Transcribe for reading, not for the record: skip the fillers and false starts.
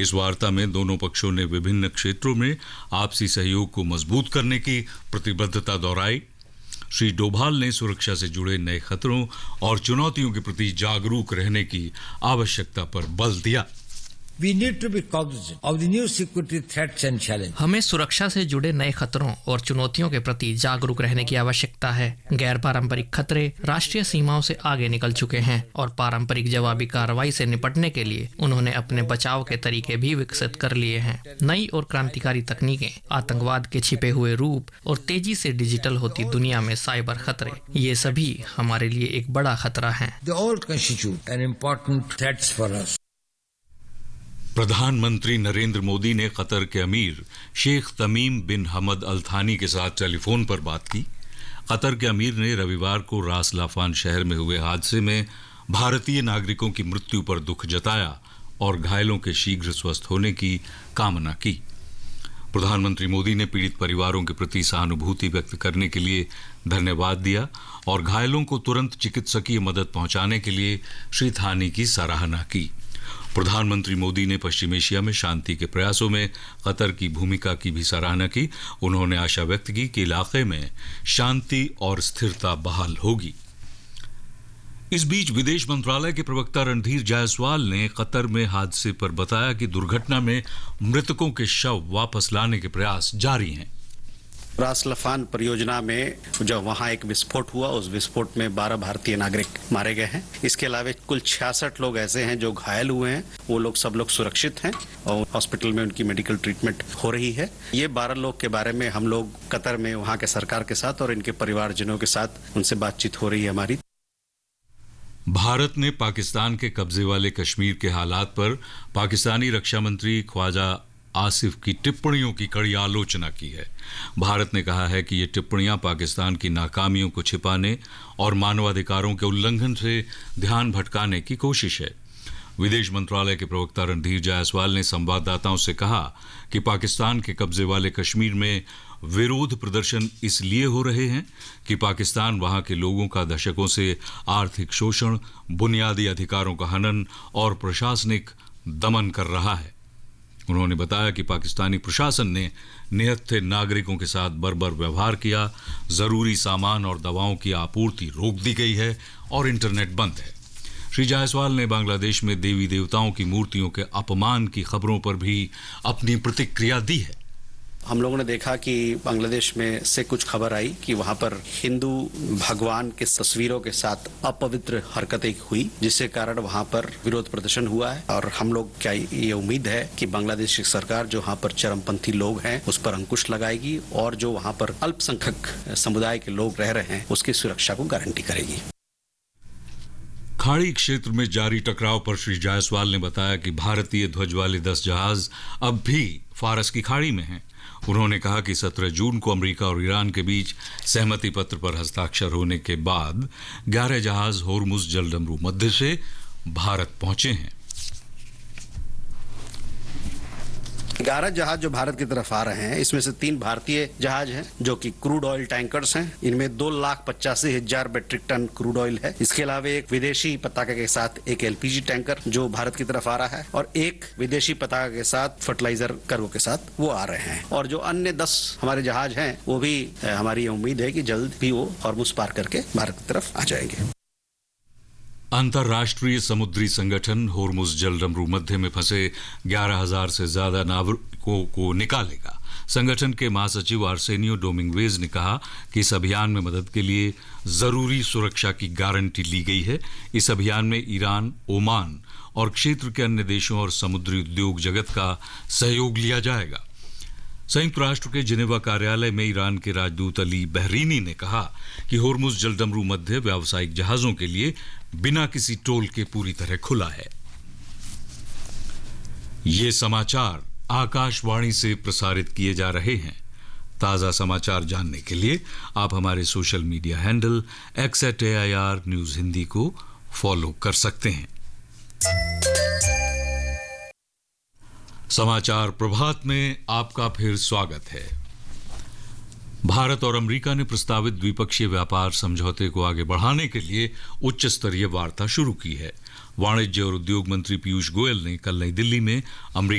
इस वार्ता में दोनों पक्षों ने विभिन्न क्षेत्रों में आपसी सहयोग को मजबूत करने की प्रतिबद्धता दोहराई। श्री डोभाल ने सुरक्षा से जुड़े नए खतरों और चुनौतियों के प्रति जागरूक रहने की आवश्यकता पर बल दिया। We need to be cognizant of the new security threats and challenges. हमें सुरक्षा से जुड़े नए खतरों और चुनौतियों के प्रति जागरूक रहने की आवश्यकता है। गैर पारंपरिक खतरे राष्ट्रीय सीमाओं से आगे निकल चुके हैं और पारंपरिक जवाबी कार्रवाई से निपटने के लिए उन्होंने अपने बचाव के तरीके भी विकसित कर लिए हैं। नई और क्रांतिकारी तकनीकें, आतंकवाद के छिपे हुए रूप और तेजी से डिजिटल होती दुनिया में साइबर खतरे, ये सभी हमारे लिए एक बड़ा खतरा है। They all constitute an important threats for us. प्रधानमंत्री नरेंद्र मोदी ने कतर के अमीर शेख तमीम बिन हमद अल थानी के साथ टेलीफोन पर बात की। कतर के अमीर ने रविवार को रास लाफान शहर में हुए हादसे में भारतीय नागरिकों की मृत्यु पर दुख जताया और घायलों के शीघ्र स्वस्थ होने की कामना की। प्रधानमंत्री मोदी ने पीड़ित परिवारों के प्रति सहानुभूति व्यक्त करने के लिए धन्यवाद दिया और घायलों को तुरंत चिकित्सकीय मदद पहुंचाने के लिए श्री थानी की सराहना की। प्रधानमंत्री मोदी ने पश्चिम एशिया में शांति के प्रयासों में कतर की भूमिका की भी सराहना की। उन्होंने आशा व्यक्त की कि इलाके में शांति और स्थिरता बहाल होगी। इस बीच विदेश मंत्रालय के प्रवक्ता रणधीर जायसवाल ने कतर में हादसे पर बताया कि दुर्घटना में मृतकों के शव वापस लाने के प्रयास जारी हैं। रास लाफान परियोजना में जब वहां एक विस्फोट हुआ, उस विस्फोट में 12 भारतीय नागरिक मारे गए हैं। इसके अलावा कुल 66 लोग ऐसे हैं जो घायल हुए हैं। वो लोग सब लोग सुरक्षित हैं और हॉस्पिटल में उनकी मेडिकल ट्रीटमेंट हो रही है। ये 12 लोग के बारे में हम लोग कतर में वहां के सरकार के साथ और इनके परिवारजनों के साथ उनसे बातचीत हो रही है हमारी। भारत ने पाकिस्तान के कब्जे वाले कश्मीर के हालात पर पाकिस्तानी रक्षा मंत्री ख्वाजा आसिफ की टिप्पणियों की कड़ी आलोचना की है। भारत ने कहा है कि ये टिप्पणियां पाकिस्तान की नाकामियों को छिपाने और मानवाधिकारों के उल्लंघन से ध्यान भटकाने की कोशिश है। विदेश मंत्रालय के प्रवक्ता रणधीर जायसवाल ने संवाददाताओं से कहा कि पाकिस्तान के कब्जे वाले कश्मीर में विरोध प्रदर्शन इसलिए हो रहे हैं कि पाकिस्तान वहां के लोगों का दशकों से आर्थिक शोषण, बुनियादी अधिकारों का हनन और प्रशासनिक दमन कर रहा है। उन्होंने बताया कि पाकिस्तानी प्रशासन ने निहत्थे नागरिकों के साथ बर्बर व्यवहार किया, जरूरी सामान और दवाओं की आपूर्ति रोक दी गई है और इंटरनेट बंद है। श्री जायसवाल ने बांग्लादेश में देवी देवताओं की मूर्तियों के अपमान की खबरों पर भी अपनी प्रतिक्रिया दी है। हम लोगों ने देखा कि बांग्लादेश में से कुछ खबर आई कि वहां पर हिंदू भगवान के तस्वीरों के साथ अपवित्र हरकतें हुई, जिससे कारण वहां पर विरोध प्रदर्शन हुआ है। और हम लोग क्या ये उम्मीद है कि बांग्लादेश की सरकार जो वहां पर चरमपंथी लोग हैं उस पर अंकुश लगाएगी और जो वहां पर अल्पसंख्यक समुदाय के लोग रह रहे हैं उसकी सुरक्षा को गारंटी करेगी। खाड़ी क्षेत्र में जारी टकराव पर श्री जायसवाल ने बताया कि भारतीय ध्वज वाले 10 जहाज अब भी फारस की खाड़ी में हैं। उन्होंने कहा कि 17 जून को अमेरिका और ईरान के बीच सहमति पत्र पर हस्ताक्षर होने के बाद 11 जहाज होर्मुज जलडमरू मध्य से भारत पहुंचे हैं। 11 जहाज जो भारत की तरफ आ रहे हैं, इसमें से 3 भारतीय जहाज हैं जो कि क्रूड ऑयल टैंकर्स हैं। इनमें 2,85,000 मेट्रिक टन क्रूड ऑयल है। इसके अलावा एक विदेशी पताका के साथ एक एलपीजी टैंकर जो भारत की तरफ आ रहा है और एक विदेशी पताका के साथ फर्टिलाइजर कार्गो के साथ वो आ रहे हैं। और जो अन्य 10 हमारे जहाज हैं वो भी हमारी उम्मीद है कि जल्द भी वो हॉर्मुज पार करके भारत की तरफ आ जाएंगे। अंतर्राष्ट्रीय समुद्री संगठन होर्मुज जलडमरू मध्य में फंसे 11,000 से ज्यादा नाविकों को निकालेगा। संगठन के महासचिव आर्सेनियो डोमिंगवेज ने कहा कि इस अभियान में मदद के लिए जरूरी सुरक्षा की गारंटी ली गई है। इस अभियान में ईरान, ओमान और क्षेत्र के अन्य देशों और समुद्री उद्योग जगत का सहयोग लिया जाएगा। संयुक्त राष्ट्र के जिनेवा कार्यालय में ईरान के राजदूत अली बहरीनी ने कहा कि होर्मुज जलडमरू मध्य व्यावसायिक जहाजों के लिए बिना किसी टोल के पूरी तरह खुला है। ये समाचार आकाशवाणी से प्रसारित किए जा रहे हैं। ताजा समाचार जानने के लिए आप हमारे social media handle @AIR news Hindi को फॉलो कर सकते हैं। समाचार प्रभात में आपका फिर स्वागत है। भारत और अमेरिका ने प्रस्तावित द्विपक्षीय व्यापार समझौते को आगे बढ़ाने के लिए उच्च स्तरीय वार्ता शुरू की है। वाणिज्य और उद्योग मंत्री पीयूष गोयल ने कल नई दिल्ली में अमेरिका